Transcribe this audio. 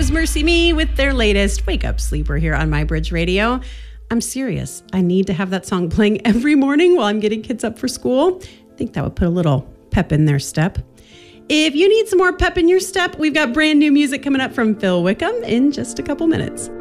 was Mercy Me with their latest Wake Up Sleeper here on My Bridge Radio. I'm serious. I need to have that song playing every morning while I'm getting kids up for school. I think that would put a little pep in their step. If you need some more pep in your step, we've got brand new music coming up from Phil Wickham in just a couple minutes.